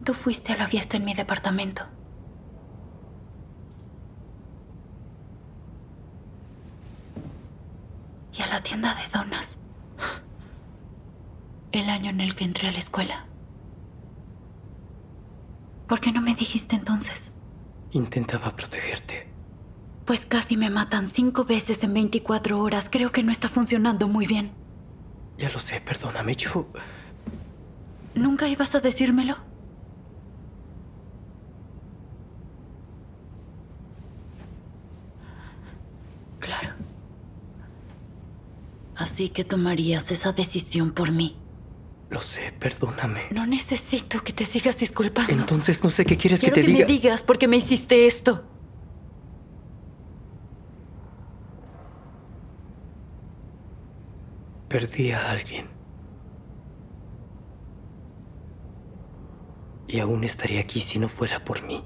Tú fuiste a la fiesta en mi departamento. Y a la tienda de donas. El año en el que entré a la escuela. ¿Por qué no me dijiste entonces? Intentaba protegerte. Pues casi me matan 5 veces en 24 horas. Creo que no está funcionando muy bien. Ya lo sé, perdóname, yo... ¿Nunca ibas a decírmelo? Claro. Así que tomarías esa decisión por mí. Lo sé, perdóname. No necesito que te sigas disculpando. Entonces no sé qué quieres Quiero que te diga. me digas por qué me hiciste esto. Perdí a alguien. Y aún estaría aquí si no fuera por mí.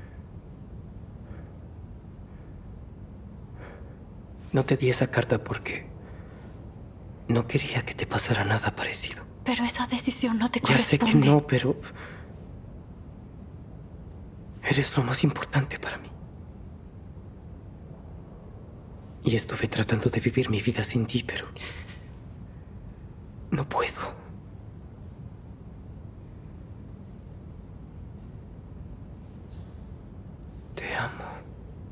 No te di esa carta porque no quería que te pasara nada parecido. Pero esa decisión no te Ya sé corresponde. que no, pero... eres lo más importante para mí. Y estuve tratando de vivir mi vida sin ti, pero... no puedo.